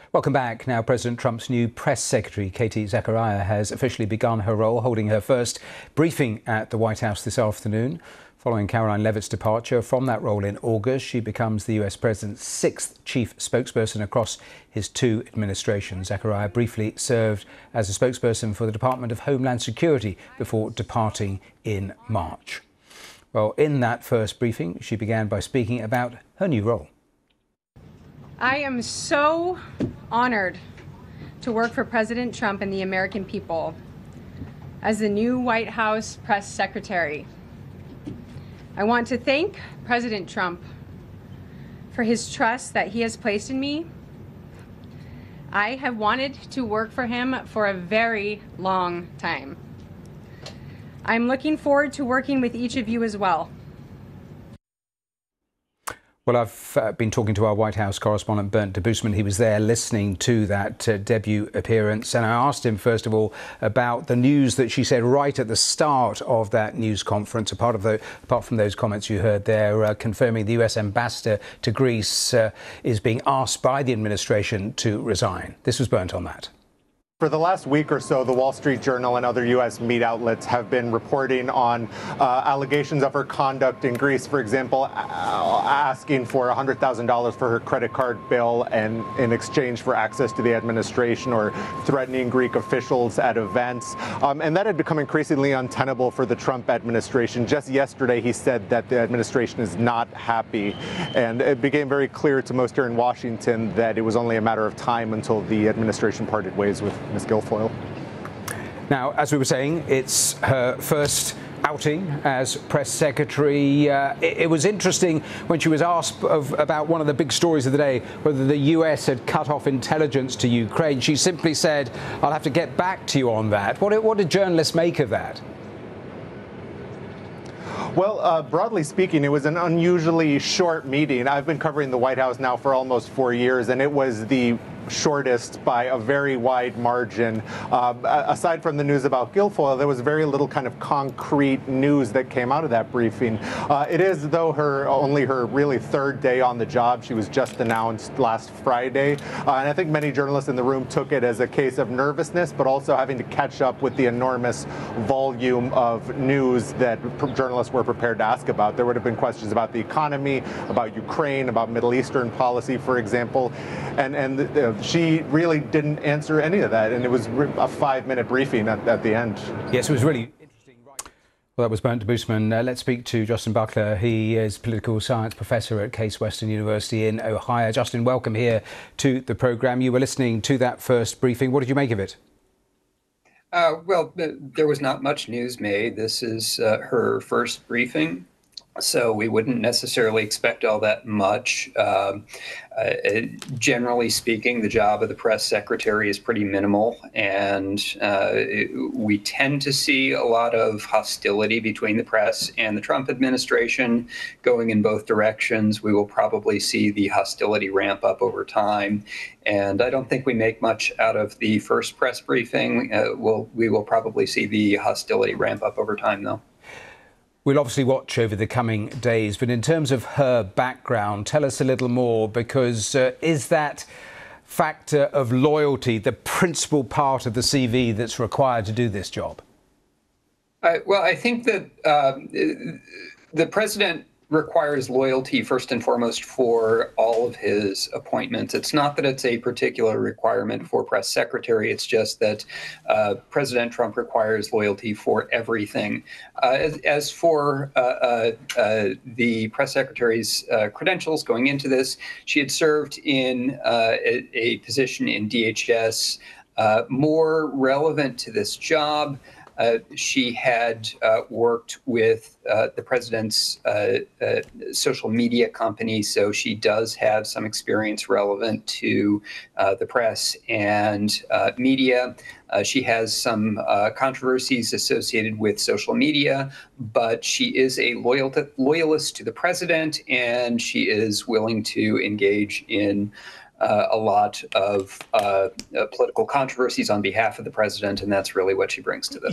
Welcome back. Now, President Trump's new press secretary, Katie Zachariah, has officially begun her role, holding her first briefing at the White House this afternoon. Following Karoline Leavitt's departure from that role in August, she becomes the US president's sixth chief spokesperson across his two administrations. Zachariah briefly served as a spokesperson for the Department of Homeland Security before departing in March. Well, in that first briefing, she began by speaking about her new role. I am so honored to work for President Trump and the American people as the new White House press secretary. I want to thank President Trump for his trust that he has placed in me. I have wanted to work for him for a very long time. I'm looking forward to working with each of you as well. Well, I've been talking to our White House correspondent, Bernd Debusmann. He was there listening to that debut appearance. And I asked him, first of all, about the news that she said right at the start of that news conference. Apart from those comments you heard there, confirming the US ambassador to Greece is being asked by the administration to resign. This was Bernd on that. For the last week or so, the Wall Street Journal and other U.S. media outlets have been reporting on allegations of her conduct in Greece, for example, asking for $100,000 for her credit card bill and in exchange for access to the administration, or threatening Greek officials at events. And that had become increasingly untenable for the Trump administration. Just yesterday, he said that the administration is not happy. And it became very clear to most here in Washington that it was only a matter of time until the administration parted ways with Ms. Guilfoyle. Now, as we were saying, it's her first outing as press secretary. It was interesting when she was asked about one of the big stories of the day, whether the US had cut off intelligence to Ukraine. She simply said, "I'll have to get back to you on that." What did journalists make of that? Well, broadly speaking, it was an unusually short meeting. I've been covering the White House now for almost 4 years, and it was the shortest by a very wide margin. Aside from the news about Guilfoyle, there was very little kind of concrete news that came out of that briefing. It is, though, only her really third day on the job. She was just announced last Friday. And I think many journalists in the room took it as a case of nervousness, but also having to catch up with the enormous volume of news that journalists were prepared to ask about. There would have been questions about the economy, about Ukraine, about Middle Eastern policy, for example. And she really didn't answer any of that. And it was a 5-minute briefing at the end. Yes, it was really interesting. Well, that was Bernd Debusmann. Let's speak to Justin Buckler. He is political science professor at Case Western University in Ohio. Justin, welcome here to the programme. You were listening to that first briefing. What did you make of it? Well, there was not much news made. This is her first briefing, so we wouldn't necessarily expect all that much. Generally speaking, the job of the press secretary is pretty minimal, and we tend to see a lot of hostility between the press and the Trump administration going in both directions. We will probably see the hostility ramp up over time, and I don't think we make much out of the first press briefing. We will probably see the hostility ramp up over time, though. We'll obviously watch over the coming days, but in terms of her background, tell us a little more, because is that factor of loyalty the principal part of the CV that's required to do this job? Well, I think that the president requires loyalty first and foremost for all of his appointments. It's not that it's a particular requirement for press secretary. It's just that President Trump requires loyalty for everything. As for the press secretary's credentials going into this, she had served in a position in DHS. More relevant to this job, she had worked with the president's social media company, so she does have some experience relevant to the press and media. She has some controversies associated with social media, but she is a loyalist to the president, and she is willing to engage in a lot of political controversies on behalf of the president, and that's really what she brings to this.